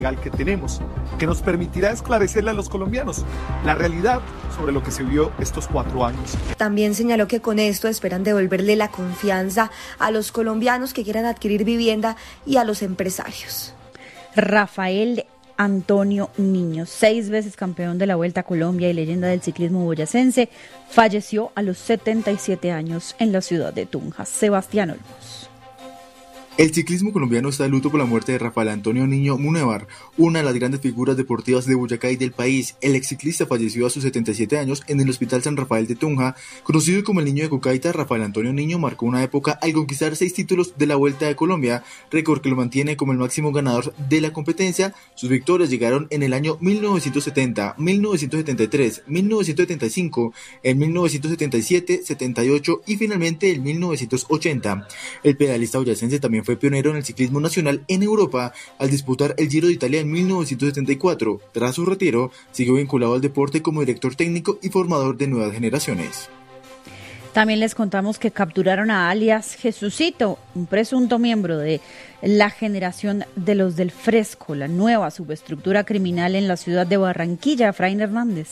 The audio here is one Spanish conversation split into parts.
que tenemos, que nos permitirá esclarecerle a los colombianos la realidad sobre lo que se vio estos 4 años. También señaló que con esto esperan devolverle la confianza a los colombianos que quieran adquirir vivienda y a los empresarios. Rafael Antonio Niño, 6 veces campeón de la Vuelta a Colombia y leyenda del ciclismo boyacense, falleció a los 77 años en la ciudad de Tunja. Sebastián Olmos. El ciclismo colombiano está de luto por la muerte de Rafael Antonio Niño Munevar, una de las grandes figuras deportivas de Boyacá y del país. El exciclista falleció a sus 77 años en el Hospital San Rafael de Tunja. Conocido como el Niño de Cucaita, Rafael Antonio Niño marcó una época al conquistar 6 títulos de la Vuelta de Colombia, récord que lo mantiene como el máximo ganador de la competencia. Sus victorias llegaron en el año 1970, 1973, 1975, en 1977, 78 y finalmente en 1980. El pedalista boyacense también fue pionero en el ciclismo nacional en Europa al disputar el Giro de Italia en 1974. Tras su retiro, siguió vinculado al deporte como director técnico y formador de nuevas generaciones. También les contamos que capturaron a alias Jesucito, un presunto miembro de la generación de los del Fresco, la nueva subestructura criminal en la ciudad de Barranquilla. Efraín Hernández.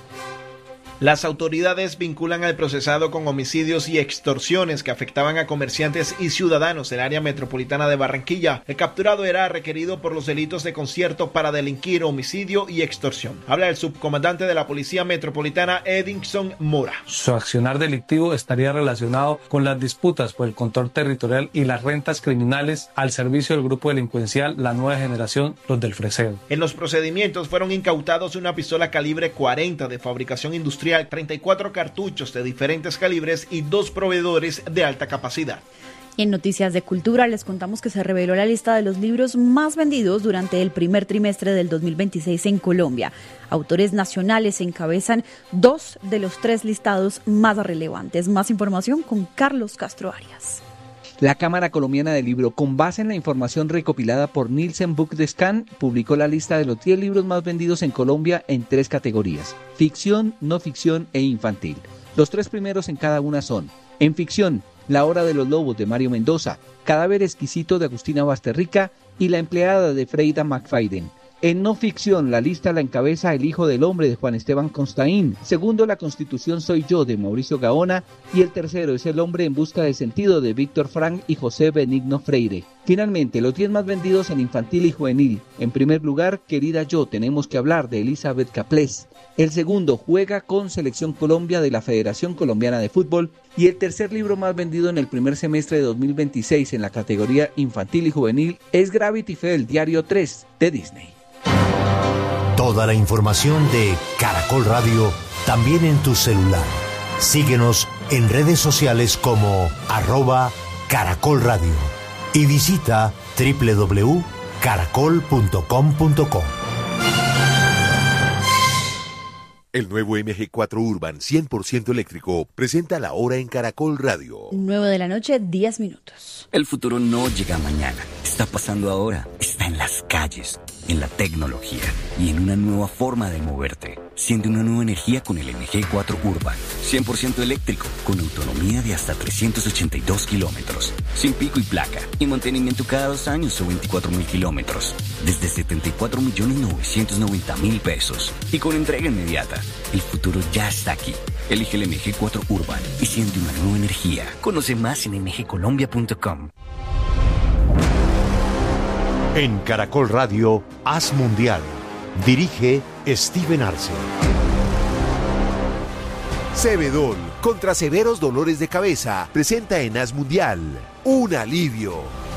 Las autoridades vinculan al procesado con homicidios y extorsiones que afectaban a comerciantes y ciudadanos del área metropolitana de Barranquilla. El capturado era requerido por los delitos de concierto para delinquir, homicidio y extorsión. Habla el subcomandante de la Policía Metropolitana, Edinson Mora. Su accionar delictivo estaría relacionado con las disputas por el control territorial y las rentas criminales al servicio del grupo delincuencial La Nueva Generación, los del Fresedo. En los procedimientos fueron incautados una pistola calibre 40 de fabricación industrial, 34 cartuchos de diferentes calibres y 2 proveedores de alta capacidad. Y en Noticias de Cultura les contamos que se reveló la lista de los libros más vendidos durante el primer trimestre del 2026 en Colombia. Autores nacionales encabezan 2 de los 3 listados más relevantes. Más información con Carlos Castro Arias. La Cámara Colombiana del Libro, con base en la información recopilada por Nielsen Book Scan, publicó la lista de los 10 libros más vendidos en Colombia en 3 categorías: ficción, no ficción e infantil. Los 3 primeros en cada una son: en ficción, La Hora de los Lobos de Mario Mendoza, Cadáver Exquisito de Agustina Basterrica y La Empleada de Freida McFadden. En no ficción, la lista la encabeza El Hijo del Hombre de Juan Esteban Constaín, segundo La Constitución Soy Yo de Mauricio Gaona y el tercero es El Hombre en Busca de Sentido de Víctor Frank y José Benigno Freire. Finalmente, los 10 más vendidos en infantil y juvenil. En primer lugar, Querida Yo, Tenemos que Hablar de Elizabeth Caplés. El segundo, Juega con Selección Colombia de la Federación Colombiana de Fútbol. Y el tercer libro más vendido en el primer semestre de 2026 en la categoría infantil y juvenil es Gravity Falls, Diario 3 de Disney. Toda la información de Caracol Radio también en tu celular. Síguenos en redes sociales como @Caracol Radio y visita www.caracol.com.co. El nuevo MG4 Urban 100% eléctrico presenta la hora en Caracol Radio. 9 de la noche, 10 minutos. El futuro no llega mañana, está pasando ahora, está en las calles, en la tecnología y en una nueva forma de moverte. Siente una nueva energía con el MG4 Urban, 100% eléctrico, con autonomía de hasta 382 kilómetros, sin pico y placa, y mantenimiento cada 2 años o 24.000 kilómetros, desde 74.990.000 pesos, y con entrega inmediata. El futuro ya está aquí. Elige el MG4 Urban y siente una nueva energía. Conoce más en mgcolombia.com. En Caracol Radio, Haz Mundial. Dirige Steven Arce. Cebedol, contra severos dolores de cabeza, presenta en Haz Mundial un alivio.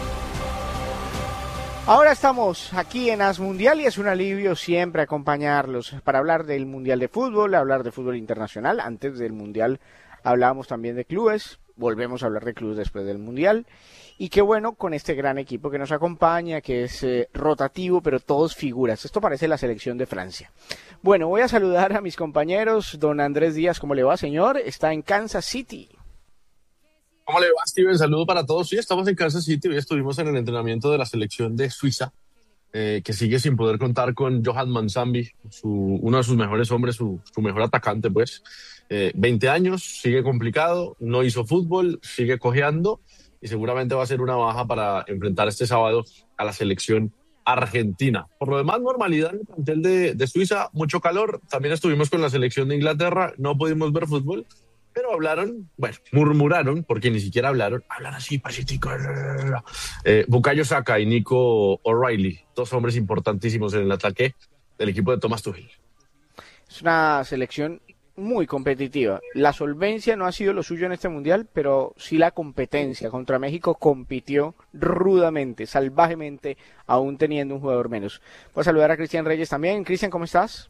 Ahora estamos aquí en Haz Mundial y es un alivio siempre acompañarlos para hablar del Mundial de Fútbol, hablar de fútbol internacional. Antes del Mundial hablábamos también de clubes, volvemos a hablar de clubes después del Mundial. Y qué bueno con este gran equipo que nos acompaña, que es rotativo, pero todos figuras. Esto parece la selección de Francia. Bueno, voy a saludar a mis compañeros. Don Andrés Díaz, ¿cómo le va, señor? Está en Kansas City. ¿Cómo le va, Steven? Saludo para todos. Sí, estamos en Kansas City. Hoy estuvimos en el entrenamiento de la selección de Suiza, que sigue sin poder contar con Johan Mansambi, uno de sus mejores hombres, su mejor atacante, pues. 20 años, sigue complicado, no hizo fútbol, sigue cojeando y seguramente va a ser una baja para enfrentar este sábado a la selección Argentina. Por lo demás, normalidad en el plantel de Suiza, mucho calor. También estuvimos con la selección de Inglaterra, no pudimos ver fútbol, pero hablaron, bueno, murmuraron, porque ni siquiera hablan así, pacífico. Bukayo Saka y Nico O'Reilly, dos hombres importantísimos en el ataque del equipo de Thomas Tuchel. Es una selección muy competitiva. La solvencia no ha sido lo suyo en este mundial, pero sí la competencia. Contra México compitió rudamente, salvajemente, aún teniendo un jugador menos. Voy a saludar a Cristian Reyes también. Cristian, ¿cómo estás?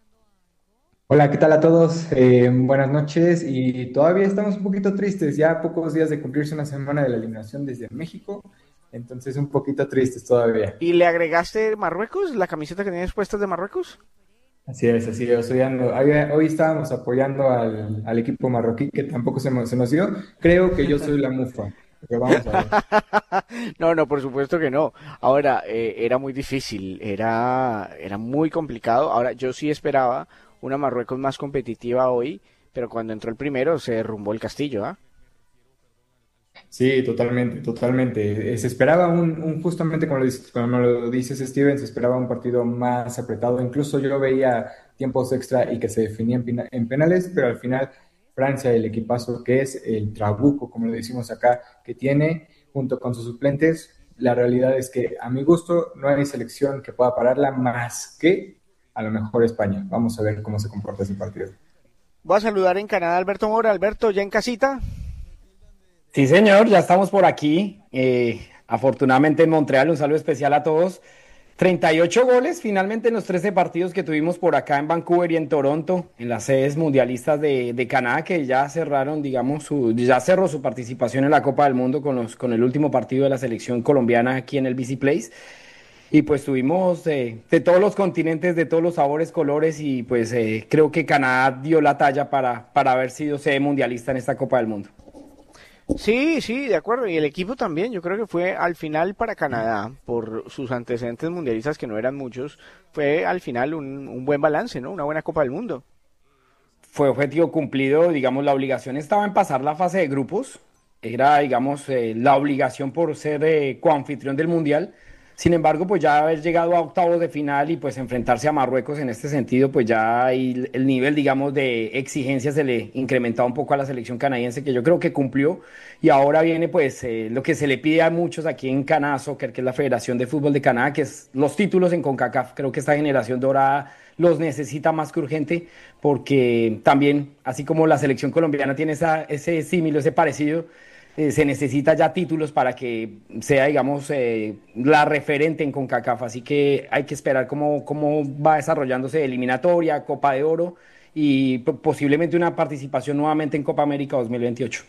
Hola, ¿qué tal a todos? Buenas noches y todavía estamos un poquito tristes, ya a pocos días de cumplirse una semana de la eliminación desde México, entonces un poquito tristes todavía. ¿Y le agregaste Marruecos, la camiseta que tienes puesta de Marruecos? Así es, hoy estábamos apoyando al equipo marroquí que tampoco se nos dio, creo que yo soy la mufa, pero vamos a ver. No, por supuesto que no. Ahora, era muy difícil, era muy complicado. Ahora, yo sí esperaba una Marruecos más competitiva hoy, pero cuando entró el primero se derrumbó el castillo, ¿ah? Sí, totalmente. Se esperaba justamente como lo dices, Steven, se esperaba un partido más apretado. Incluso yo veía tiempos extra y que se definían en penales, pero al final Francia, el equipazo que es el trabuco, como lo decimos acá, que tiene junto con sus suplentes, la realidad es que a mi gusto no hay selección que pueda pararla más que a lo mejor España. Vamos a ver cómo se comporta ese partido. Voy a saludar en Canadá a Alberto Mora. Alberto, ¿ya en casita? Sí, señor, ya estamos por aquí. Afortunadamente en Montreal, un saludo especial a todos. 38 goles finalmente en los 13 partidos que tuvimos por acá en Vancouver y en Toronto, en las sedes mundialistas de Canadá, que ya cerraron, ya cerró su participación en la Copa del Mundo con el último partido de la selección colombiana aquí en el BC Place. Y pues tuvimos de todos los continentes, de todos los sabores, colores, y pues creo que Canadá dio la talla para haber sido sede mundialista en esta Copa del Mundo. Sí, de acuerdo, y el equipo también, yo creo que fue al final para Canadá, por sus antecedentes mundialistas que no eran muchos, fue al final un buen balance, ¿no? Una buena Copa del Mundo. Fue objetivo cumplido, digamos, la obligación estaba en pasar la fase de grupos, era, digamos, la obligación por ser coanfitrión del Mundial. Sin embargo, pues ya haber llegado a octavos de final y pues enfrentarse a Marruecos en este sentido, pues ya el nivel, digamos, de exigencia se le incrementaba un poco a la selección canadiense, que yo creo que cumplió. Y ahora viene pues lo que se le pide a muchos aquí en Canadá Soccer, que es la Federación de Fútbol de Canadá, que es los títulos en CONCACAF. Creo que esta generación dorada los necesita más que urgente, porque también, así como la selección colombiana tiene ese símil, ese parecido, se necesita ya títulos para que sea, digamos, la referente en CONCACAF. Así que hay que esperar cómo va desarrollándose eliminatoria, Copa de Oro y posiblemente una participación nuevamente en Copa América 2028.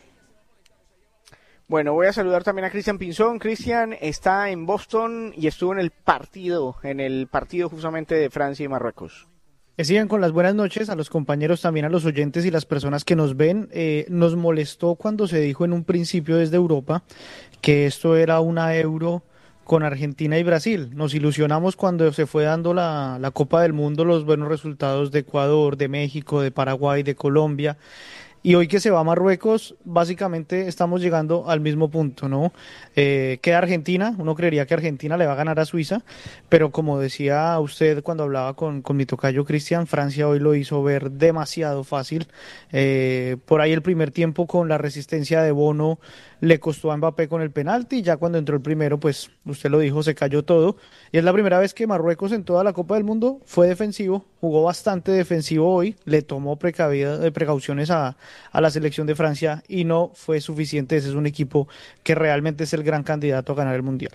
Bueno, voy a saludar también a Cristian Pinzón. Cristian está en Boston y estuvo en el partido justamente de Francia y Marruecos. Que sigan con las buenas noches a los compañeros, también a los oyentes y las personas que nos ven. Nos molestó cuando se dijo en un principio desde Europa que esto era una Euro con Argentina y Brasil. Nos ilusionamos cuando se fue dando la Copa del Mundo, los buenos resultados de Ecuador, de México, de Paraguay, de Colombia. Y hoy que se va a Marruecos, básicamente estamos llegando al mismo punto, ¿no? Queda Argentina, uno creería que Argentina le va a ganar a Suiza, pero como decía usted cuando hablaba con mi tocayo Cristian, Francia hoy lo hizo ver demasiado fácil. Por ahí el primer tiempo con la resistencia de Bono le costó a Mbappé con el penalti, ya cuando entró el primero, pues usted lo dijo, se cayó todo. Y es la primera vez que Marruecos en toda la Copa del Mundo fue defensivo, jugó bastante defensivo hoy, le tomó precauciones a la selección de Francia y no fue suficiente. Ese es un equipo que realmente es el gran candidato a ganar el Mundial.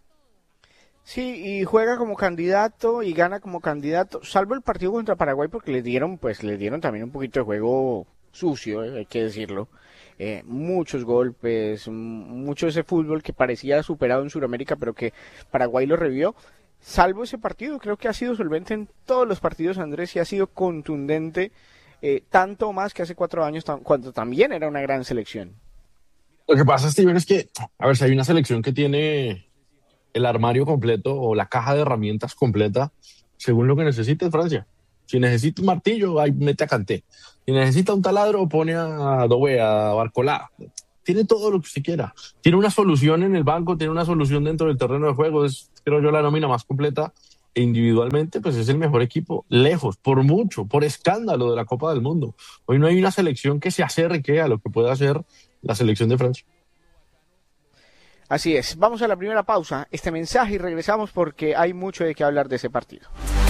Sí, y juega como candidato y gana como candidato, salvo el partido contra Paraguay porque le dieron también un poquito de juego sucio, hay que decirlo. Muchos golpes, mucho ese fútbol que parecía superado en Sudamérica, pero que Paraguay lo revivió. Salvo ese partido, creo que ha sido solvente en todos los partidos, Andrés, y ha sido contundente, tanto más que hace 4 años, cuando también era una gran selección. Lo que pasa, Steven, es que, a ver, si hay una selección que tiene el armario completo o la caja de herramientas completa, según lo que necesite es Francia. Si necesita un martillo, ahí mete a Kanté. Si necesita un taladro, pone a Doué, a Barcolá. Tiene todo lo que usted quiera. Tiene una solución en el banco, tiene una solución dentro del terreno de juego. Es creo yo, la nómina más completa e individualmente, pues es el mejor equipo, lejos, por mucho, por escándalo de la Copa del Mundo. Hoy no hay una selección que se acerque a lo que puede hacer la selección de Francia. Así es. Vamos a la primera pausa, este mensaje, y regresamos porque hay mucho de qué hablar de ese partido.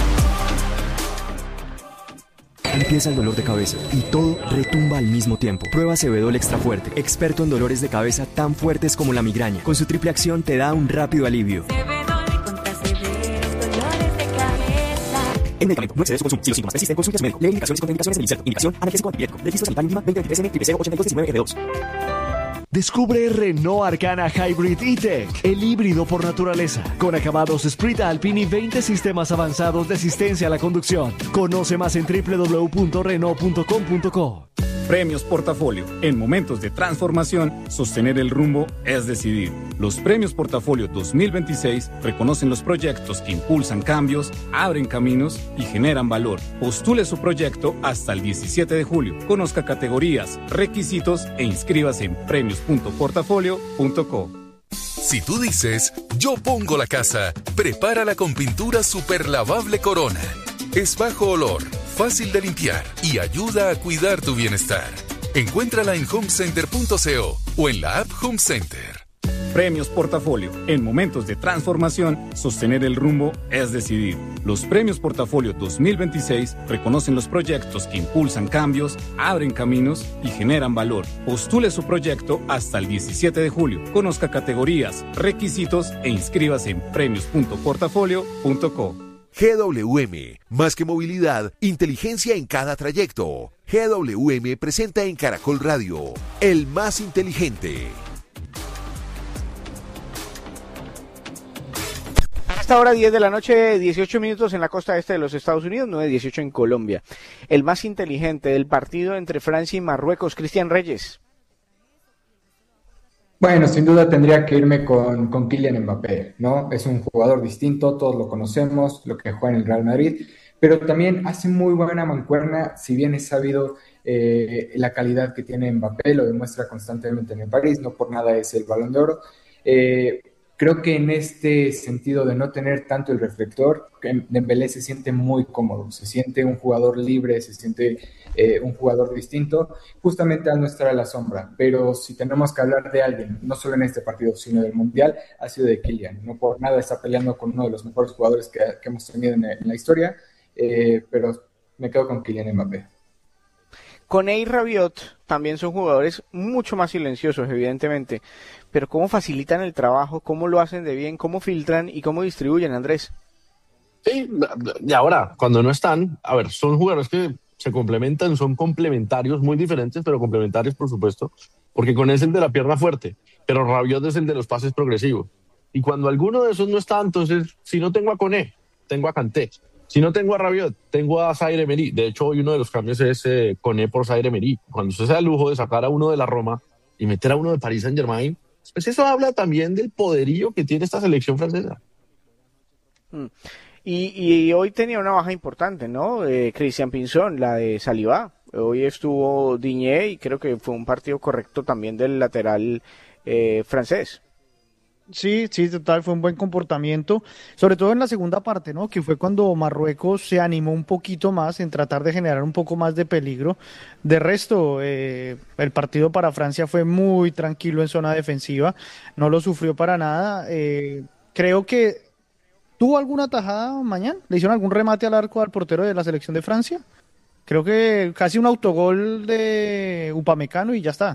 Empieza el dolor de cabeza y todo retumba al mismo tiempo. Prueba Cebedol Extra Fuerte, experto en dolores de cabeza tan fuertes como la migraña. Con su triple acción te da un rápido alivio. Cebedol contra severos dolores de cabeza. El medicamento no excede su consumo. Si los síntomas persisten, consulte a su médico. Leer indicaciones y contraindicaciones en el inserto. Indicación: analgésico antipirético. Registro sanitario mínima 2023N008219F2. Descubre Renault Arcana Hybrid E-Tech, el híbrido por naturaleza, con acabados Sprint Alpine y 20 sistemas avanzados de asistencia a la conducción. Conoce más en www.renault.com.co. Premios Portafolio. En momentos de transformación, sostener el rumbo es decidir. Los Premios Portafolio 2026 reconocen los proyectos que impulsan cambios, abren caminos y generan valor. Postule su proyecto hasta el 17 de julio. Conozca categorías, requisitos e inscríbase en premios.portafolio.co. Si tú dices, yo pongo la casa, prepárala con pintura super lavable Corona. Es bajo olor, fácil de limpiar y ayuda a cuidar tu bienestar. Encuéntrala en homecenter.co o en la app Home Center. Premios Portafolio. En momentos de transformación, sostener el rumbo es decidir. Los Premios Portafolio 2026 reconocen los proyectos que impulsan cambios, abren caminos y generan valor. Postule su proyecto hasta el 17 de julio. Conozca categorías, requisitos e inscríbase en premios.portafolio.co. GWM, más que movilidad, inteligencia en cada trayecto. GWM presenta en Caracol Radio, el más inteligente. Hasta ahora 10 de la noche, 18 minutos en la costa este de los Estados Unidos, 9:18 en Colombia. El más inteligente del partido entre Francia y Marruecos, Cristian Reyes. Bueno, sin duda tendría que irme con Kylian Mbappé, ¿no? Es un jugador distinto, todos lo conocemos, lo que juega en el Real Madrid, pero también hace muy buena mancuerna, si bien es sabido la calidad que tiene Mbappé, lo demuestra constantemente en el París, no por nada es el Balón de Oro. Creo que en este sentido de no tener tanto el reflector, Dembélé se siente muy cómodo, se siente un jugador libre, se siente un jugador distinto, justamente al no estar a la sombra. Pero si tenemos que hablar de alguien, no solo en este partido, sino del Mundial, ha sido de Kylian. No por nada está peleando con uno de los mejores jugadores que hemos tenido en la historia, pero me quedo con Kylian Mbappé. Koné y Rabiot también son jugadores mucho más silenciosos, evidentemente, pero cómo facilitan el trabajo, cómo lo hacen de bien, cómo filtran y cómo distribuyen, Andrés. Sí, y ahora, cuando no están, a ver, son jugadores que se complementan, son complementarios, muy diferentes, pero complementarios, por supuesto, porque Koné es el de la pierna fuerte, pero Rabiot es el de los pases progresivos. Y cuando alguno de esos no está, entonces, si no tengo a Koné, tengo a Kanté. Si no tengo a Rabiot, tengo a Zaire Emery. De hecho, hoy uno de los cambios es Koné por Zaire Emery. Cuando usted se da el lujo de sacar a uno de la Roma y meter a uno de Paris Saint-Germain, pues eso habla también del poderío que tiene esta selección francesa. Y hoy tenía una baja importante, ¿no? Christian Pinzón, la de Saliba. Hoy estuvo Digne y creo que fue un partido correcto también del lateral francés. Sí, total, fue un buen comportamiento, sobre todo en la segunda parte, ¿no? Que fue cuando Marruecos se animó un poquito más en tratar de generar un poco más de peligro. De resto, el partido para Francia fue muy tranquilo en zona defensiva, no lo sufrió para nada. Creo que tuvo alguna tajada mañana, le hicieron algún remate al arco al portero de la selección de Francia. Creo que casi un autogol de Upamecano y ya está.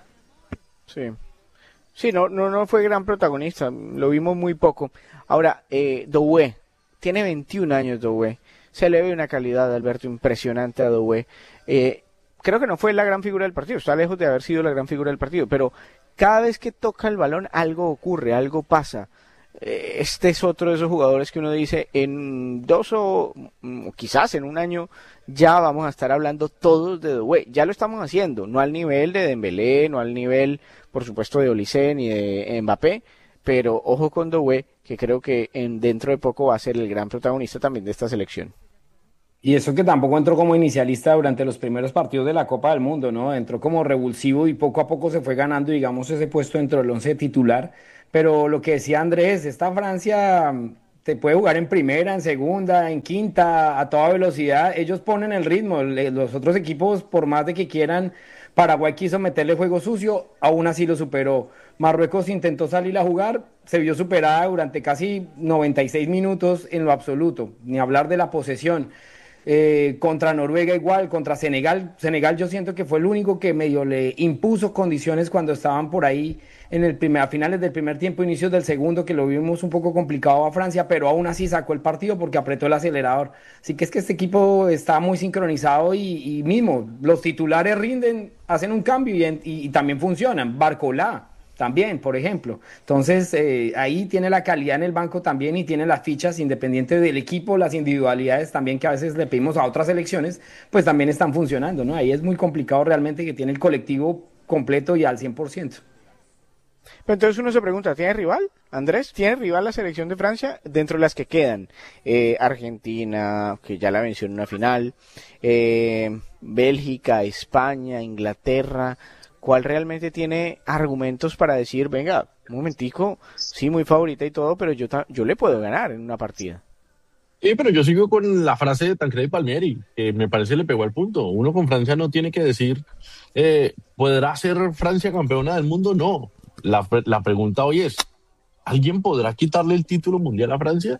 Sí, no fue gran protagonista, lo vimos muy poco. Ahora, Doué, tiene 21 años Doué, se le ve una calidad, Alberto, impresionante a Doué. Creo que no fue la gran figura del partido, está lejos de haber sido la gran figura del partido, pero cada vez que toca el balón algo ocurre, algo pasa. Este es otro de esos jugadores que uno dice, en 2 o quizás en un año ya vamos a estar hablando todos de Doué. Ya lo estamos haciendo, no al nivel de Dembélé, no al nivel, por supuesto, de Olise ni de Mbappé, pero ojo con Doué, que creo que dentro de poco va a ser el gran protagonista también de esta selección. Y eso que tampoco entró como inicialista durante los primeros partidos de la Copa del Mundo, ¿no? Entró como revulsivo y poco a poco se fue ganando, digamos, ese puesto dentro del once titular. pero lo que decía Andrés, esta Francia te puede jugar en primera, en segunda, en quinta, a toda velocidad. Ellos ponen el ritmo. Los otros equipos, por más de que quieran, Paraguay quiso meterle juego sucio, aún así lo superó. Marruecos intentó salir a jugar, se vio superada durante casi 96 minutos en lo absoluto, ni hablar de la posesión. Contra Noruega igual, contra Senegal yo siento que fue el único que medio le impuso condiciones cuando estaban por ahí a finales del primer tiempo, inicios del segundo, que lo vimos un poco complicado a Francia, pero aún así sacó el partido porque apretó el acelerador. Así que es que este equipo está muy sincronizado y mismo, los titulares rinden, hacen un cambio y también funcionan. Barcolá también, por ejemplo. Entonces, ahí tiene la calidad en el banco también y tiene las fichas, independiente del equipo, las individualidades también que a veces le pedimos a otras selecciones, pues también están funcionando, ¿no? Ahí es muy complicado realmente que tiene el colectivo completo y al 100%. Pero entonces uno se pregunta, ¿tiene rival? Andrés, ¿tiene rival la selección de Francia? Dentro de las que quedan, Argentina, que ya la venció en una final, Bélgica, España, Inglaterra, ¿cuál realmente tiene argumentos para decir, venga, un momentico, sí, muy favorita y todo, pero yo le puedo ganar en una partida? Sí, pero yo sigo con la frase de Tancredi Palmieri, que me parece le pegó al punto. Uno con Francia no tiene que decir, ¿podrá ser Francia campeona del mundo? No. La pregunta hoy es, ¿alguien podrá quitarle el título mundial a Francia?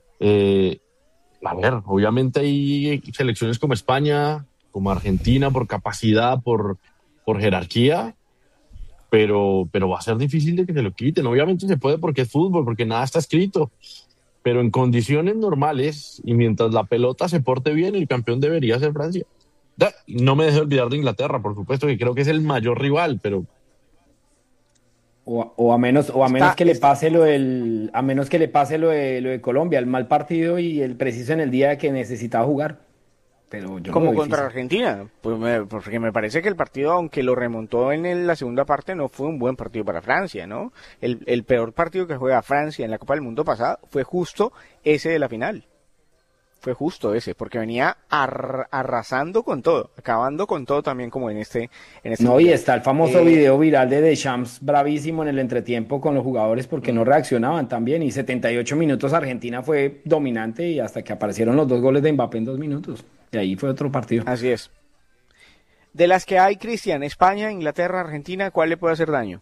A ver, obviamente hay selecciones como España, como Argentina, por capacidad, por jerarquía, pero va a ser difícil de que se lo quiten. Obviamente se puede porque es fútbol, porque nada está escrito, pero en condiciones normales y mientras la pelota se porte bien, el campeón debería ser Francia. No me deje olvidar de Inglaterra, por supuesto, que creo que es el mayor rival, pero a menos que le pase lo de Colombia, el mal partido y el preciso en el día que necesitaba jugar. Pero yo como contra Argentina, porque me parece que el partido, aunque lo remontó en la segunda parte, no fue un buen partido para Francia, ¿no? El peor partido que juega Francia en la Copa del Mundo pasada fue justo ese de la final. Fue justo ese, porque venía arrasando con todo, acabando con todo también como en este No, y está el famoso video viral de Deschamps bravísimo en el entretiempo con los jugadores porque no reaccionaban también, y 78 minutos Argentina fue dominante y hasta que aparecieron los 2 goles de Mbappé en 2 minutos. Y ahí fue otro partido. Así es. De las que hay, Cristian, España, Inglaterra, Argentina, ¿cuál le puede hacer daño?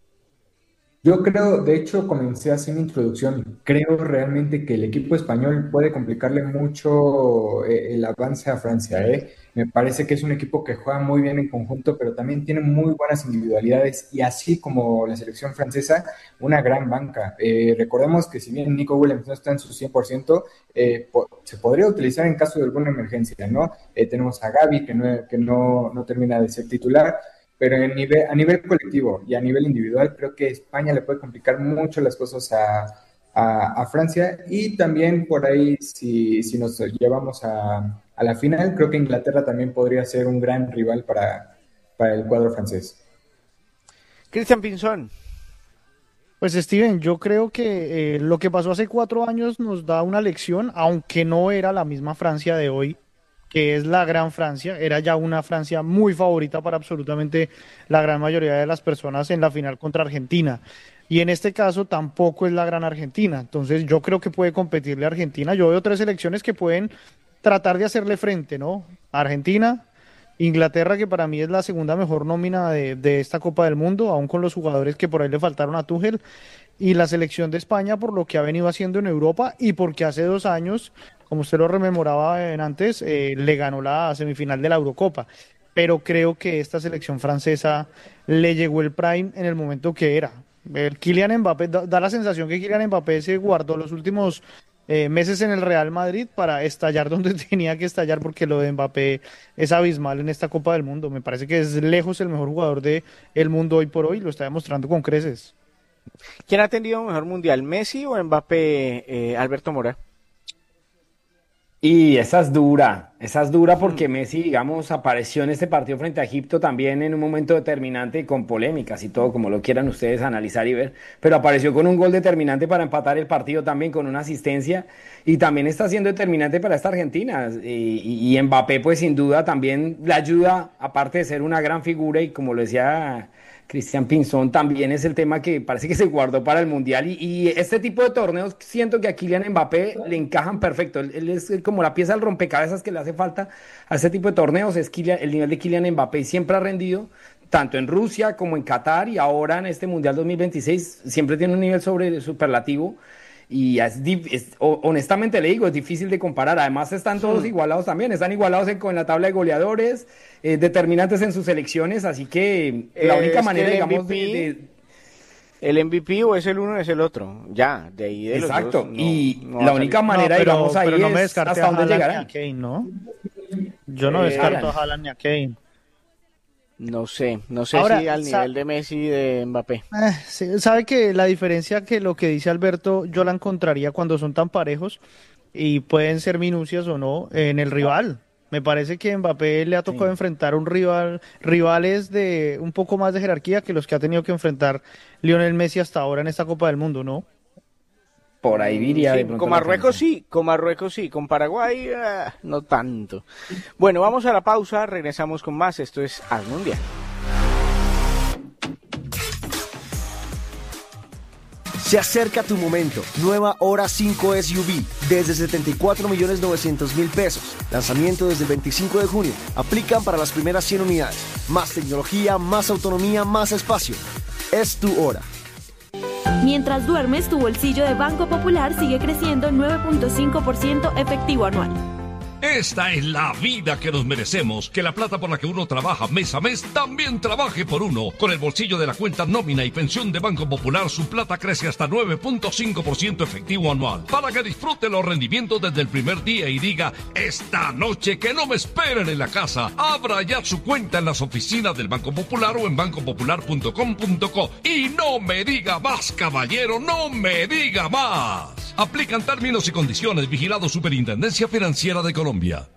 Yo creo, de hecho, comencé así mi introducción. Creo realmente que el equipo español puede complicarle mucho el avance a Francia, ¿eh? Me parece que es un equipo que juega muy bien en conjunto, pero también tiene muy buenas individualidades y así como la selección francesa, una gran banca. Recordemos que si bien Nico Williams no está en su 100%, se podría utilizar en caso de alguna emergencia, ¿no? Tenemos a Gavi que no termina de ser titular. Pero a nivel colectivo y a nivel individual, creo que España le puede complicar mucho las cosas a Francia. Y también por ahí, si nos llevamos a la final, creo que Inglaterra también podría ser un gran rival para el cuadro francés. Cristian Pinzón. Pues Steven, yo creo que lo que pasó hace 4 años nos da una lección, aunque no era la misma Francia de hoy, que es la gran Francia, era ya una Francia muy favorita para absolutamente la gran mayoría de las personas en la final contra Argentina. Y en este caso tampoco es la gran Argentina. Entonces yo creo que puede competirle a Argentina. Yo veo 3 selecciones que pueden tratar de hacerle frente, ¿no? Argentina, Inglaterra, que para mí es la segunda mejor nómina de esta Copa del Mundo, aún con los jugadores que por ahí le faltaron a Tuchel, y la selección de España por lo que ha venido haciendo en Europa y porque hace 2 años, como usted lo rememoraba antes, le ganó la semifinal de la Eurocopa. Pero creo que esta selección francesa le llegó el prime en el momento que era. El Kylian Mbappé, da la sensación que Kylian Mbappé se guardó los últimos meses en el Real Madrid para estallar donde tenía que estallar, porque lo de Mbappé es abismal en esta Copa del Mundo. Me parece que es lejos el mejor jugador del mundo hoy por hoy, lo está demostrando con creces. ¿Quién ha tenido mejor mundial, Messi o Mbappé, Alberto Mora? Y esa es dura porque Messi, digamos, apareció en este partido frente a Egipto también en un momento determinante con polémicas y todo, como lo quieran ustedes analizar y ver, pero apareció con un gol determinante para empatar el partido también, con una asistencia, y también está siendo determinante para esta Argentina, y Mbappé pues sin duda también le ayuda, aparte de ser una gran figura y como lo decía Cristian Pinzón, también es el tema que parece que se guardó para el Mundial y este tipo de torneos siento que a Kylian Mbappé le encajan perfecto. Él es como la pieza del rompecabezas que le hace falta a este tipo de torneos, es el nivel de Kylian Mbappé, y siempre ha rendido, tanto en Rusia como en Qatar y ahora en este Mundial 2026, siempre tiene un nivel superlativo. Y honestamente le digo, es difícil de comparar. Además están todos igualados también, están igualados con la tabla de goleadores, determinantes en sus selecciones, así que la única manera, digamos, el MVP o es el uno o es el otro, ya, de ahí de exacto, los dos, y la única manera, digamos, ahí pero no me es hasta dónde llegará. ¿No? Yo no descarto a Haaland ni a Kane. No sé Ahora, si al nivel de Messi y de Mbappé. Sí, sabe que la diferencia, que lo que dice Alberto, yo la encontraría cuando son tan parejos y pueden ser minucias o no en el rival. Me parece que Mbappé le ha tocado enfrentar un rivales de un poco más de jerarquía que los que ha tenido que enfrentar Lionel Messi hasta ahora en esta Copa del Mundo, ¿no? Por ahí diría. Sí, con Marruecos sí, con Paraguay no tanto. Bueno, vamos a la pausa, regresamos con más. Esto es Al Mundial. Se acerca tu momento. Nueva Hora 5 SUV desde 74.900.000 pesos. Lanzamiento desde el 25 de junio. Aplican para las primeras 100 unidades. Más tecnología, más autonomía, más espacio. Es tu hora. Mientras duermes, tu bolsillo de Banco Popular sigue creciendo 9.5% efectivo anual. Esta es la vida que nos merecemos, que la plata por la que uno trabaja mes a mes también trabaje por uno. Con el bolsillo de la cuenta nómina y pensión de Banco Popular, su plata crece hasta 9.5% efectivo anual, para que disfrute los rendimientos desde el primer día y diga, esta noche que no me esperen en la casa. Abra ya su cuenta en las oficinas del Banco Popular o en bancopopular.com.co. Y no me diga más, caballero, no me diga más. Aplican términos y condiciones. Vigilado Superintendencia Financiera de Colombia.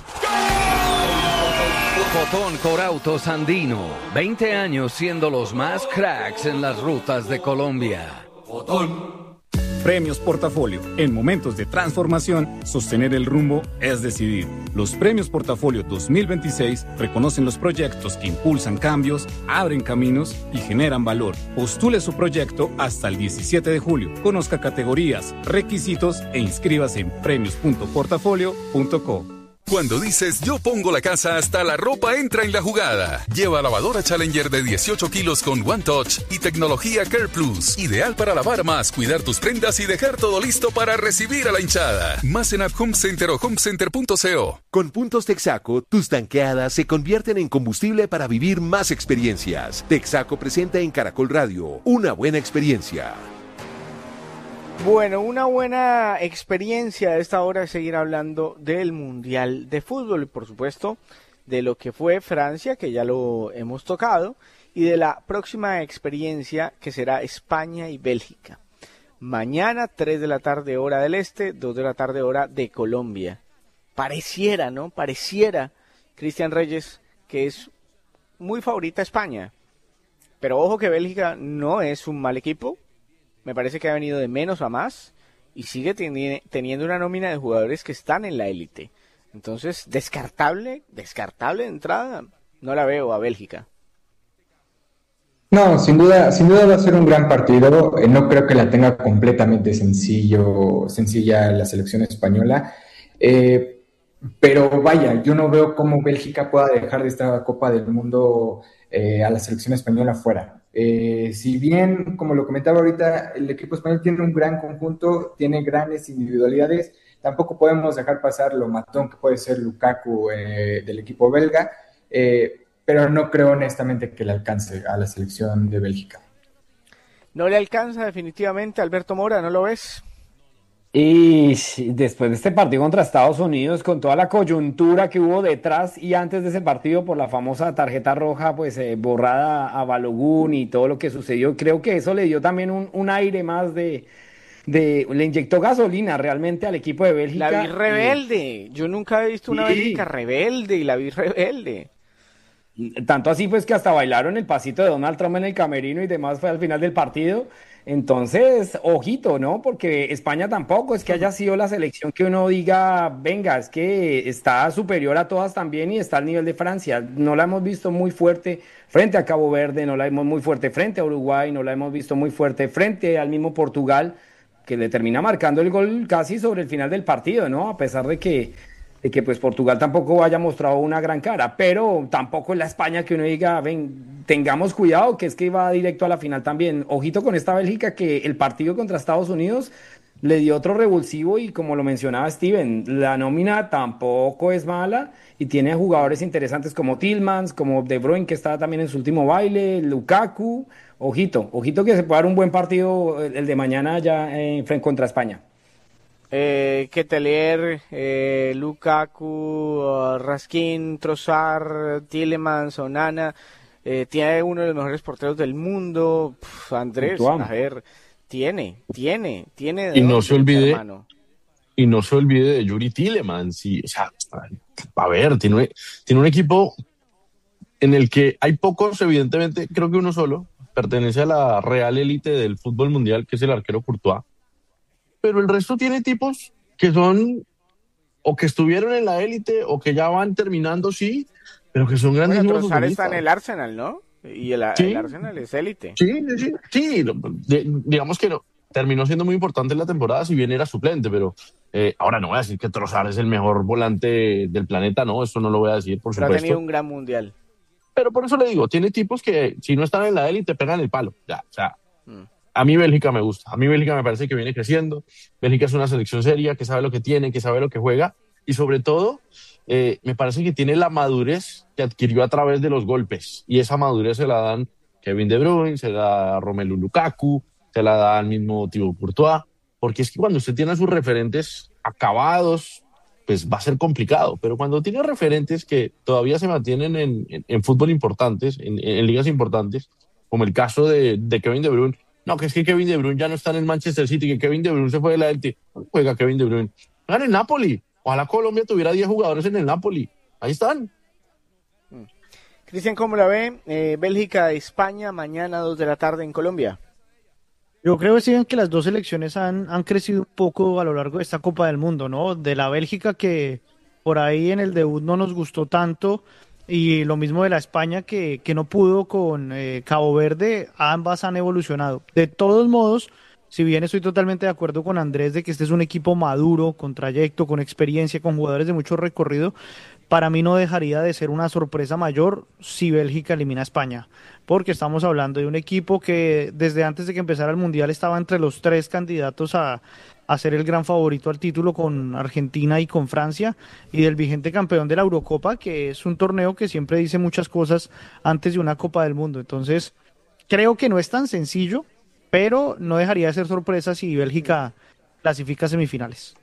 Fotón Corautos Andino. 20 años siendo los más cracks en las rutas de Colombia. Fotón. Premios Portafolio. En momentos de transformación, sostener el rumbo es decidir. Los Premios Portafolio 2026 reconocen los proyectos que impulsan cambios, abren caminos y generan valor. Postule su proyecto hasta el 17 de julio. Conozca categorías, requisitos e inscríbase en premios.portafolio.co. Cuando dices yo pongo la casa, hasta la ropa entra en la jugada. Lleva lavadora Challenger de 18 kilos con One Touch y tecnología Care Plus. Ideal para lavar más, cuidar tus prendas y dejar todo listo para recibir a la hinchada. Más en App Home Center o homecenter.co. Con puntos Texaco, tus tanqueadas se convierten en combustible para vivir más experiencias. Texaco presenta en Caracol Radio una buena experiencia. Bueno, una buena experiencia a esta hora es seguir hablando del Mundial de Fútbol y por supuesto de lo que fue Francia, que ya lo hemos tocado, y de la próxima experiencia que será España y Bélgica. Mañana 3 de la tarde hora del este, 2 de la tarde hora de Colombia. Pareciera, ¿no? Pareciera, Cristian Reyes, que es muy favorita España. Pero ojo que Bélgica no es un mal equipo. Me parece que ha venido de menos a más y sigue teniendo una nómina de jugadores que están en la élite. Entonces, descartable de entrada, no la veo a Bélgica. No, sin duda va a ser un gran partido. No creo que la tenga completamente sencilla la selección española. Pero vaya, yo no veo cómo Bélgica pueda dejar de esta Copa del Mundo a la selección española fuera. Si bien, como lo comentaba ahorita, el equipo español tiene un gran conjunto, tiene grandes individualidades, tampoco podemos dejar pasar lo matón que puede ser Lukaku del equipo belga, pero no creo honestamente que le alcance a la selección de Bélgica. No le alcanza definitivamente, Alberto Mora, ¿no lo ves? Y después de este partido contra Estados Unidos, con toda la coyuntura que hubo detrás y antes de ese partido por la famosa tarjeta roja, pues borrada a Balogun y todo lo que sucedió, creo que eso le dio también un aire más le inyectó gasolina realmente al equipo de Bélgica. La vi rebelde, yo nunca he visto una Bélgica rebelde y la vi rebelde. Tanto así pues que hasta bailaron el pasito de Donald Trump en el camerino y demás fue al final del partido. Entonces, ojito, ¿no? Porque España tampoco es que haya sido la selección que uno diga, venga, es que está superior a todas también y está al nivel de Francia. No la hemos visto muy fuerte frente a Cabo Verde, no la hemos muy fuerte frente a Uruguay, no la hemos visto muy fuerte frente al mismo Portugal, que le termina marcando el gol casi sobre el final del partido, ¿no? A pesar de que pues Portugal tampoco haya mostrado una gran cara, pero tampoco es la España que uno diga, ven, tengamos cuidado, que es que va directo a la final también. Ojito con esta Bélgica, que el partido contra Estados Unidos le dio otro revulsivo y como lo mencionaba Steven, la nómina tampoco es mala y tiene jugadores interesantes como Tielemans, como De Bruyne, que está también en su último baile, Lukaku. Ojito que se puede dar un buen partido el de mañana ya contra España. Ketelier, Lukaku, Raskin, Trossard, Tielemans, Onana, tiene uno de los mejores porteros del mundo. Andrés, a ver, tiene y no se olvide, hermano. Y no se olvide de Yuri Tielemans. O sea, a ver, tiene un equipo en el que hay pocos, evidentemente, creo que uno solo pertenece a la real élite del fútbol mundial, que es el arquero Courtois. Pero el resto tiene tipos que son o que estuvieron en la élite o que ya van terminando, sí, pero que son grandes. Bueno, Trossard está en el Arsenal, ¿no? Y el Arsenal es élite. Sí, digamos que no. Terminó siendo muy importante en la temporada, si bien era suplente, pero ahora no voy a decir que Trossard es el mejor volante del planeta, no, eso no lo voy a decir, por supuesto. Ha tenido un gran mundial. Pero por eso le digo, tiene tipos que si no están en la élite pegan el palo, ya, o sea. A mí Bélgica me gusta, a mí Bélgica me parece que viene creciendo, Bélgica es una selección seria, que sabe lo que tiene, que sabe lo que juega, y sobre todo, me parece que tiene la madurez que adquirió a través de los golpes, y esa madurez se la dan Kevin De Bruyne, se la da Romelu Lukaku, se la da al mismo Thibaut Courtois, porque es que cuando usted tiene a sus referentes acabados, pues va a ser complicado, pero cuando tiene referentes que todavía se mantienen en fútbol importantes, en ligas importantes, como el caso de Kevin De Bruyne. No, que es que Kevin De Bruyne ya no está en el Manchester City, que Kevin De Bruyne se fue de la élite. Juega Kevin De Bruyne. Juega en el Napoli. Ojalá Colombia tuviera 10 jugadores en el Napoli. Ahí están. Cristian, ¿cómo la ve? Bélgica, España, mañana 2 de la tarde en Colombia. Yo creo, Steven, que las dos selecciones han crecido un poco a lo largo de esta Copa del Mundo, ¿no? De la Bélgica, que por ahí en el debut no nos gustó tanto, y lo mismo de la España que no pudo con Cabo Verde, ambas han evolucionado. De todos modos, si bien estoy totalmente de acuerdo con Andrés de que este es un equipo maduro, con trayecto, con experiencia, con jugadores de mucho recorrido, para mí no dejaría de ser una sorpresa mayor si Bélgica elimina a España, porque estamos hablando de un equipo que desde antes de que empezara el Mundial estaba entre los 3 candidatos a ser el gran favorito al título con Argentina y con Francia, y del vigente campeón de la Eurocopa, que es un torneo que siempre dice muchas cosas antes de una Copa del Mundo. Entonces, creo que no es tan sencillo, pero no dejaría de ser sorpresa si Bélgica clasifica a semifinales.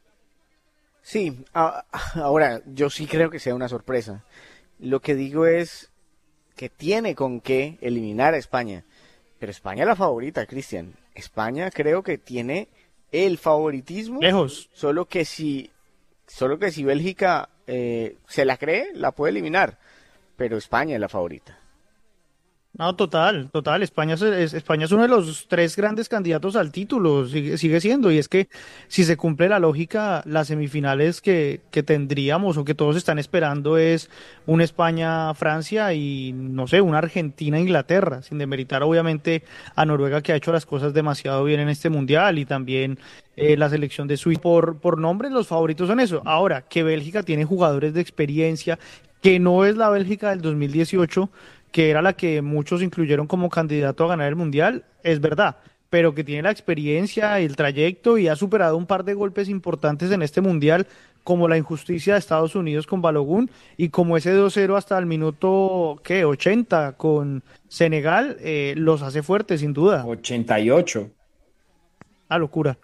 Sí, ahora yo sí creo que sea una sorpresa. Lo que digo es que tiene con qué eliminar a España, pero España es la favorita, Cristian. España creo que tiene el favoritismo, lejos. Solo que si Bélgica se la cree, la puede eliminar, pero España es la favorita. No, total. España es uno de los 3 grandes candidatos al título, sigue siendo, y es que si se cumple la lógica, las semifinales que tendríamos o que todos están esperando es un España-Francia y, no sé, una Argentina-Inglaterra, sin demeritar obviamente a Noruega, que ha hecho las cosas demasiado bien en este Mundial, y también la selección de Suiza. Por nombre, los favoritos son eso. Ahora, que Bélgica tiene jugadores de experiencia, que no es la Bélgica del 2018, que era la que muchos incluyeron como candidato a ganar el Mundial, es verdad, pero que tiene la experiencia, el trayecto y ha superado un par de golpes importantes en este Mundial, como la injusticia de Estados Unidos con Balogun y como ese 2-0 hasta el minuto 80 con Senegal, los hace fuertes sin duda. 88. Ah, locura.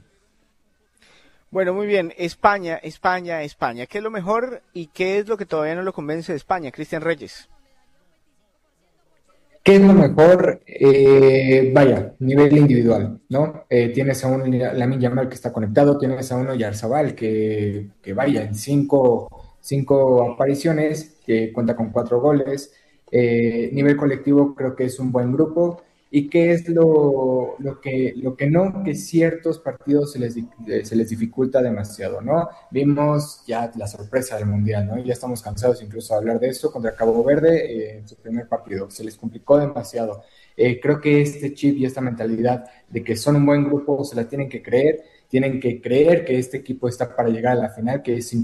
Bueno, muy bien, España. ¿Qué es lo mejor y qué es lo que todavía no lo convence de España? Cristian Reyes. ¿Qué es lo mejor? Nivel individual, ¿no? Tienes a un Lamine Yamal que está conectado, tienes a un Oyarzabal que en 5 5 apariciones, que cuenta con 4 goles. Nivel colectivo creo que es un buen grupo. ¿Y qué es lo que no? Que ciertos partidos se les dificulta demasiado, ¿no? Vimos ya la sorpresa del Mundial, ¿no? Ya estamos cansados incluso de hablar de eso contra Cabo Verde en su primer partido. Se les complicó demasiado. Creo que este chip y esta mentalidad de que son un buen grupo se la tienen que creer que este equipo está para llegar a la final, que es